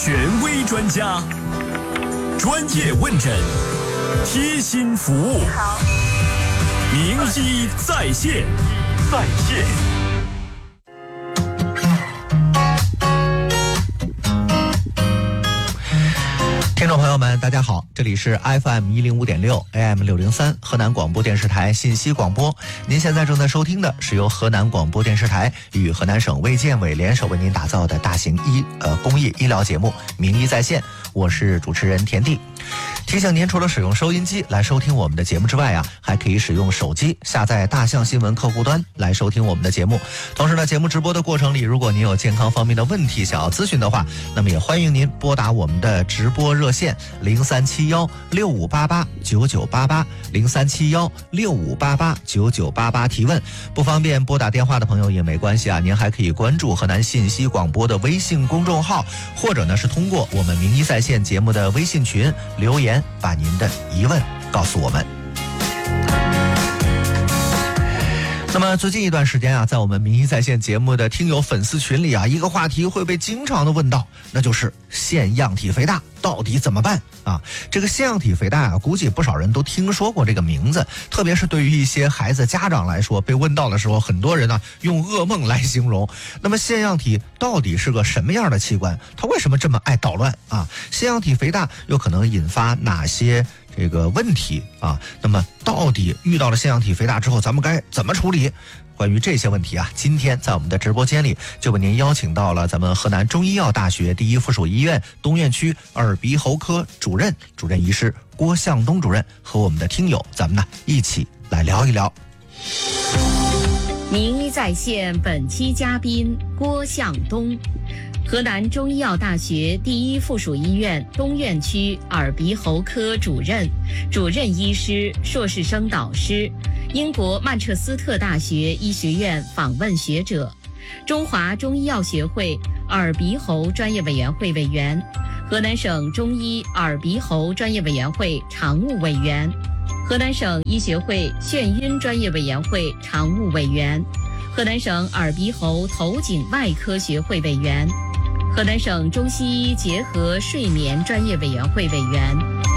权威专家，专业问诊，贴心服务，名医在线。 听众朋友们，大家好，这里是 FM105.6 AM603 河南广播电视台信息广播。您现在正在收听的是由河南广播电视台与河南省卫健委联手为您打造的大型公益医疗节目《名医在线》，我是主持人田地。提醒您，除了使用收音机来收听我们的节目之外还可以使用手机下载大象新闻客户端来收听我们的节目。同时呢，节目直播的过程里，如果您有健康方面的问题想要咨询的话，那么也欢迎您拨打我们的直播热线037165889988 037165889988提问。不方便拨打电话的朋友也没关系您还可以关注河南信息广播的微信公众号，或者呢是通过我们名医在线节目的微信群留言，把您的疑问告诉我们。那么最近一段时间在我们名医在线节目的听友粉丝群里一个话题会被经常的问到，那就是腺样体肥大到底怎么办这个腺样体肥大估计不少人都听说过这个名字，特别是对于一些孩子家长来说，被问到的时候，很多人用噩梦来形容。那么腺样体到底是个什么样的器官？它为什么这么爱捣乱腺样体肥大又可能引发哪些这个问题那么到底遇到了腺样体肥大之后，咱们该怎么处理？关于这些问题今天在我们的直播间里就为您邀请到了咱们河南中医药大学第一附属医院东院区耳鼻喉科主任医师郭向东主任和我们的听友，咱们一起来聊一聊。 名医在线本期嘉宾郭向东，河南中医药大学第一附属医院东院区耳鼻喉科主任医师、硕士生导师，英国曼彻斯特大学医学院访问学者，中华中医药协会耳鼻喉专业委员会委员，河南省中医耳鼻喉专业委员会常务委员，河南省医学会眩晕专业委员会常务委员，河南省耳鼻喉头颈外科学会委员，河南省中西医结合睡眠专业委员会委员。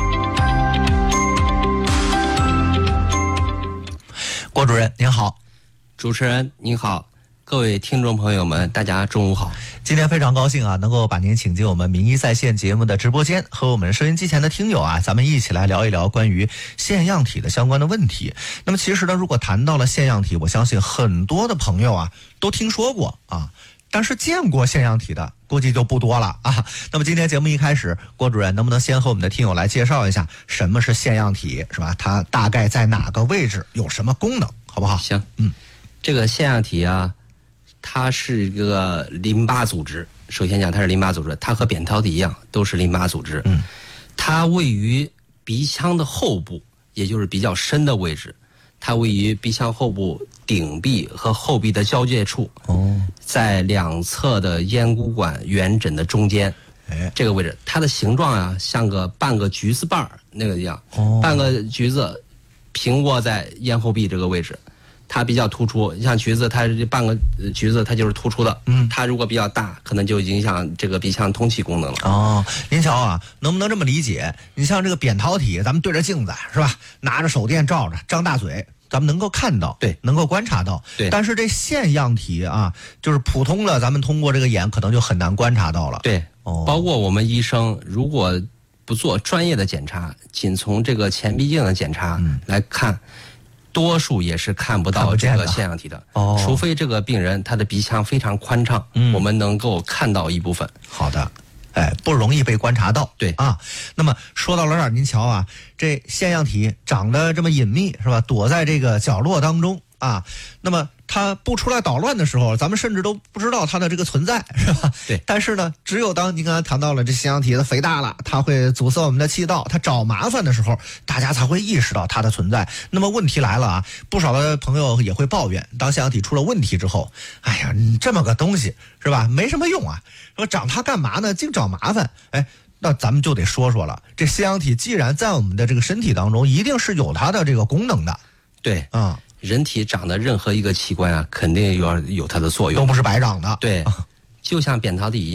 郭主任您好。 主持人您好，各位听众朋友们，大家中午好。 今天非常高兴能够把您请进我们名医在线节目的直播间，和我们收音机前的听友咱们一起来聊一聊关于腺样体的相关的问题。那么其实呢，如果谈到了腺样体，我相信很多的朋友都听说过但是见过腺样体的估计就不多了那么今天节目一开始，郭主任能不能先和我们的听友来介绍一下什么是腺样体，是吧？它大概在哪个位置，有什么功能，好不好？ 行，这个腺样体它是一个淋巴组织。首先讲它是淋巴组织，它和扁桃体一样都是淋巴组织。它位于鼻腔的后部，也就是比较深的位置。它位于鼻腔后部顶壁和后壁的交界处，在两侧的咽鼓管圆枕的中间，这个位置，它的形状像个半个橘子瓣那个一样，半个橘子平卧在咽后壁这个位置，它比较突出。像橘子，它这半个橘子它就是突出的，它如果比较大，可能就影响这个鼻腔通气功能了。 您瞧能不能这么理解？你像这个扁桃体，咱们对着镜子是吧，拿着手电照着，张大嘴，咱们能够看到， 对， 能够观察到， 对。 但是这腺样体就是普通的，咱们通过这个眼可能就很难观察到了。 对，包括我们医生如果不做专业的检查，仅从这个前鼻镜的检查来看，多数也是看不到这个腺样体的。除非这个病人他的鼻腔非常宽敞，我们能够看到一部分。 好的。不容易被观察到。 对那么说到了这儿，您瞧这腺样体长得这么隐秘，是吧？躲在这个角落当中那么它不出来捣乱的时候，咱们甚至都不知道它的这个存在，是吧？ 对。 但是呢，只有当您刚才谈到了这腺样体的肥大了，它会阻塞我们的气道，它找麻烦的时候，大家才会意识到它的存在。那么问题来了不少的朋友也会抱怨，当腺样体出了问题之后，哎呀，你这么个东西是吧，没什么用说长它干嘛呢？净找麻烦。那咱们就得说说了，这腺样体既然在我们的这个身体当中，一定是有它的这个功能的。 对人体长的任何一个器官肯定有它的作用， 都不是白长的。 对，就像扁桃体一样，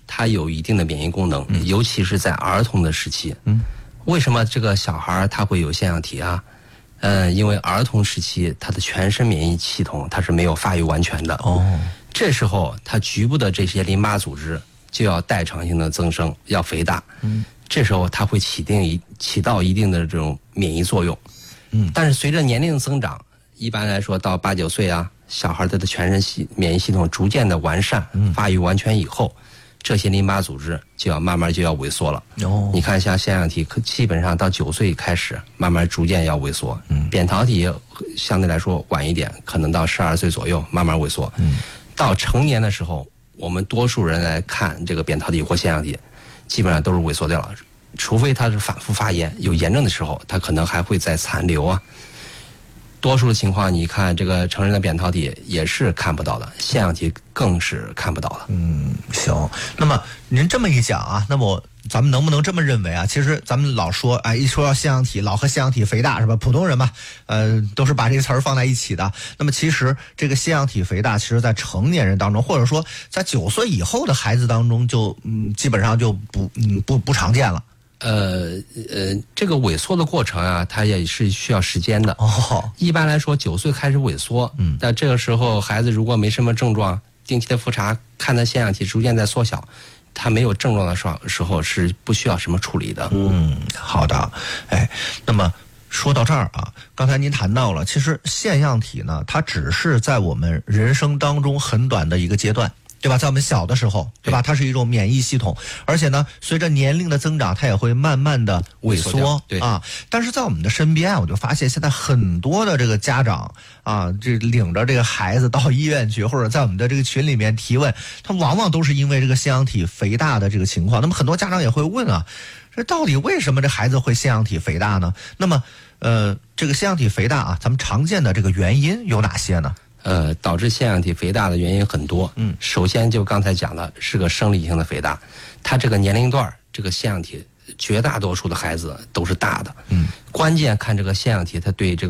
它有一定的免疫功能，尤其是在儿童的时期。为什么这个小孩他会有腺样体啊？因为儿童时期他的全身免疫系统它是没有发育完全的。这时候他局部的这些淋巴组织就要代偿性的增生，要肥大。这时候它会起到一定的这种免疫作用。但是随着年龄的增长，一般来说到8、9岁啊，小孩他的全身免疫系统逐渐的完善，发育完全以后，这些淋巴组织就要慢慢就要萎缩了。你看像腺样体基本上到9岁开始慢慢逐渐要萎缩，扁桃体相对来说晚一点，可能到12岁左右慢慢萎缩。到成年的时候，我们多数人来看这个扁桃体或腺样体基本上都是萎缩掉了，除非它是反复发炎有炎症的时候，它可能还会再残留啊。多数的情况你看这个成人的扁桃体也是看不到的，腺样体更是看不到的。 行，那么您这么一讲啊，那么咱们能不能这么认为啊？其实咱们老说，一说到腺样体，老和腺样体肥大是吧？普通人嘛，都是把这个词儿放在一起的。那么其实这个腺样体肥大，其实在成年人当中，或者说在9岁以后的孩子当中就，基本上就不常见了。 这个萎缩的过程啊，它也是需要时间的。一般来说9岁开始萎缩，但这个时候孩子如果没什么症状，定期的复查，看他腺样体逐渐在缩小，他没有症状的时候是不需要什么处理的。 好的。那么说到这儿啊，刚才您谈到了，其实腺样体呢，它只是在我们人生当中很短的一个阶段，对吧？在我们小的时候，对吧？它是一种免疫系统，而且呢，随着年龄的增长，它也会慢慢的萎缩。 对啊，但是在我们的身边啊，我就发现现在很多的这个家长啊，这领着这个孩子到医院去，或者在我们的这个群里面提问，他往往都是因为这个腺样体肥大的这个情况。那么很多家长也会问啊，这到底为什么这孩子会腺样体肥大呢？那么这个腺样体肥大啊，咱们常见的这个原因有哪些呢？ 导致腺样体肥大的原因很多。首先就刚才讲的是个生理性的肥大，它这个年龄段这个腺样体绝大多数的孩子都是大的。关键看这个腺样体它对这个